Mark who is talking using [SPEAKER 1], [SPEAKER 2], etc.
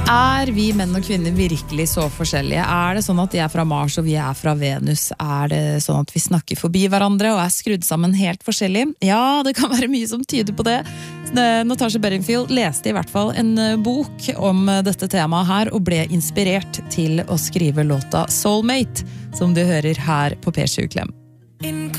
[SPEAKER 1] Vi menn og kvinner virkelig så forskjellige? Det sånn at de fra Mars og vi fra Venus? Det sånn at vi snakker forbi hverandre og skrudd sammen helt forskjellig? Ja, det kan være mye som tyder på det. Natasha Bedingfield leste i hvert fall en bok om dette temaet her og ble inspirert til å skrive låta Soulmate, som du hører her på P7 Klem.